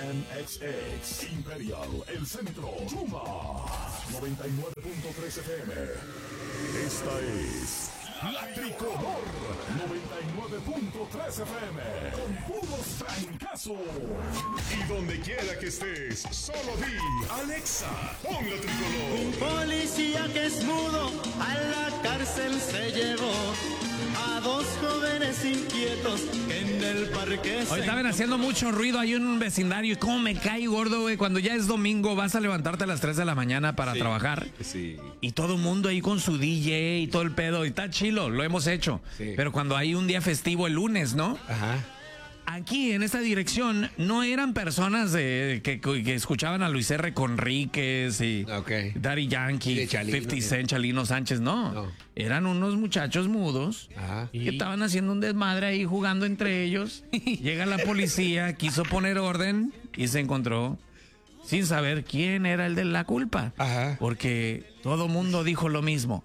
KNXX, Imperial, El Centro, Yuma, 99.3 FM. Esta es La Tricolor, 99.3 FM, con puros trancazos. Y donde quiera que estés, solo di, Alexa, pon La Tricolor. Un policía que es mudo a la cárcel se llevó a dos jóvenes inquietos que en el parque Hoy estaban haciendo mucho ruido ahí en un vecindario. Y cómo me cae gordo, güey. Cuando ya es domingo, vas a levantarte a las 3 de la mañana para trabajar. Sí. Y todo el mundo ahí con su DJ y todo el pedo. Y está chilo, lo hemos hecho. Sí. Pero cuando hay un día festivo el lunes, ¿no? Ajá. Aquí, en esta dirección, no eran personas que escuchaban a Luis R. Conríquez y Daddy Yankee, de Chalino, 50 Cent, Chalino Sánchez, no. Eran unos muchachos mudos que estaban haciendo un desmadre ahí jugando entre ellos. Llega la policía, quiso poner orden y se encontró sin saber quién era el de la culpa. Ajá. Porque todo mundo dijo lo mismo.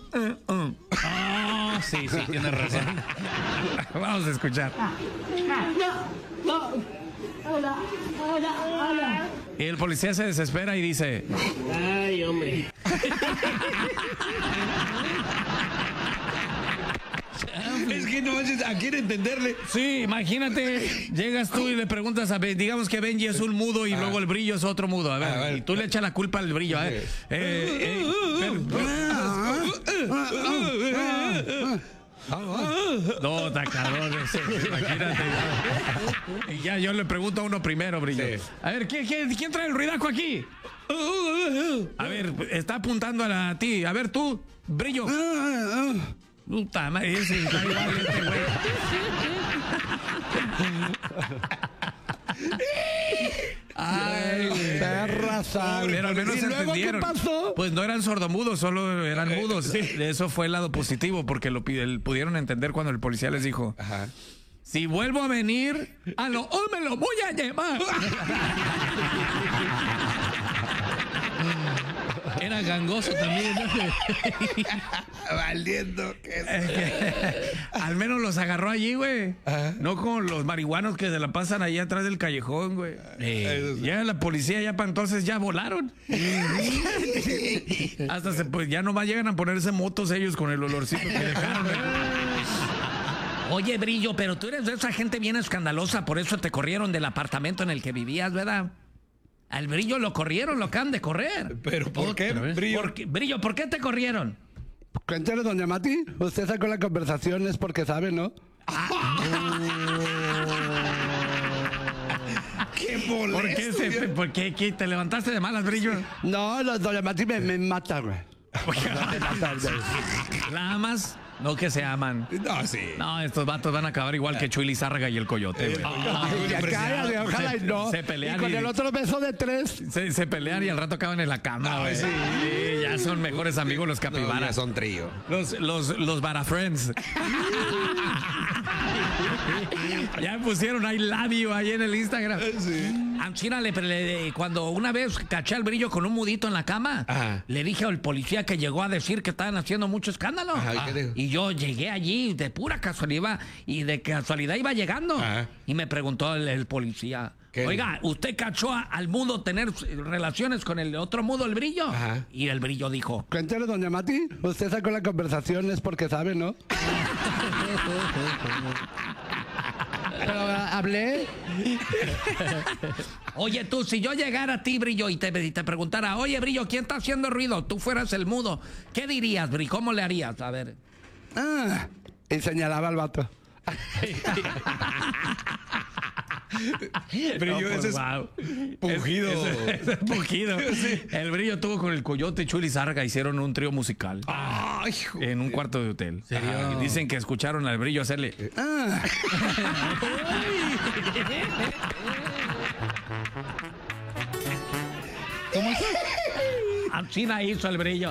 Ah, sí, tienes razón. Vamos a escuchar. Y el policía se desespera y dice: ay, hombre. Es que no manches, ¿a quién entenderle? sí, imagínate, llegas tú y le preguntas a digamos que Benji es un mudo y luego el Brillo es otro mudo. A ver, y tú le echas la culpa al Brillo. No, está cabrón ese, imagínate. Y ya yo le pregunto a uno primero, Brillo. Sí. A ver, ¿quién trae el ruidajo aquí? A ver, está apuntando a ti. A ver, tú, Brillo. Puta madre, ese está igual este güey. Ay, perra sal. pero al menos ¿Y luego entendieron. qué pasó? Pues no eran sordomudos, solo eran mudos. Eso fue el lado positivo, porque pudieron entender cuando el policía les dijo: Ajá. si vuelvo a venir, me lo voy a llevar. Era gangoso también, ¿no? Valiendo Al menos los agarró allí, güey. No como los marihuanos que se la pasan allá atrás del callejón, güey. Ya la policía ya para entonces ya volaron. Hasta pues ya nomás llegan a ponerse motos ellos con el olorcito que dejaron, güey. Oye, Brillo, pero tú eres de esa gente bien escandalosa, por eso te corrieron del apartamento en el que vivías, ¿verdad? Al Brillo lo corrieron, lo acaban de correr. ¿Pero por qué, Brillo? Brillo, ¿por qué te corrieron? Cuéntale, doña Mati. Usted sacó la conversación, es porque sabe, ¿no? ¡Qué molesto! ¿Por qué te levantaste de malas, Brillo? No, doña Mati me mata, güey. Nada más, no que se aman. No, sí. No, estos vatos van a acabar igual que Chuy Lizárraga y el Coyote, güey. Ya cállate, ojalá y no. Se pelean y con el otro beso de 3. Se pelean y al rato acaban en la cama, güey. Sí, ya son mejores amigos los capibaras. No, ya son trío. Los Barafriends. Ya pusieron I love you ahí en el Instagram. Sí. A China cuando una vez caché al Brillo con un mudito en la cama, le dije al policía que llegó a decir que estaban haciendo mucho escándalo. ¿Y qué dijo? Y yo llegué allí de pura casualidad y de casualidad iba llegando. Y me preguntó el policía: oiga, ¿usted cachó al mudo tener relaciones con el otro mudo, el Brillo? Y el Brillo dijo: Cuéntale, doña Mati. Usted sacó la conversación, es porque sabe, ¿no? Pero hablé. Oye, tú, si yo llegara a ti, Brillo, y te preguntara: oye, Brillo, ¿quién está haciendo ruido? Tú fueras el mudo, ¿qué dirías, Brillo? ¿Cómo le harías? A ver. Y señalaba al vato. Brillo, ese es Pujido. Ese es Pujido. Sí. El Brillo tuvo con el Coyote y Chuy Lizárraga, hicieron un trío musical. Ay, en un cuarto de hotel. ¿Serio? Y dicen que escucharon al Brillo hacerle. ¿Cómo es? China hizo el Brillo.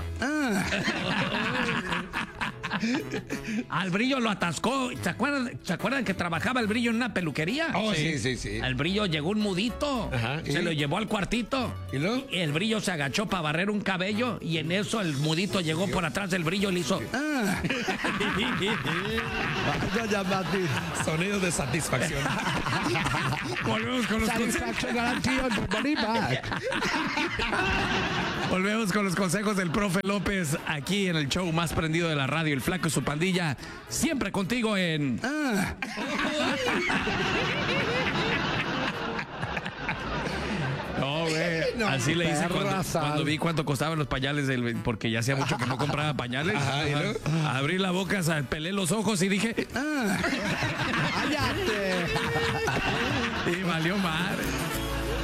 Al Brillo lo atascó. ¿Se acuerdan que trabajaba el Brillo en una peluquería? Sí. Al Brillo llegó un mudito. Se lo llevó al cuartito. ¿Y luego? El Brillo se agachó para barrer un cabello y en eso el mudito llegó por atrás del Brillo y le hizo. Doña Mati. Sonido de satisfacción. Volvemos con los Satisfaction guarantee on your money back. Volvemos con los consejos del profe López aquí en el show más prendido de la radio, El Flaco y su pandilla. Siempre contigo en... No, güey. No, así le hice perra cuando vi cuánto costaban los pañales, porque ya hacía mucho que no compraba pañales. Ajá, ¿y luego? Abrí la boca, pelé los ojos y dije... ¡Cállate! Y valió madre.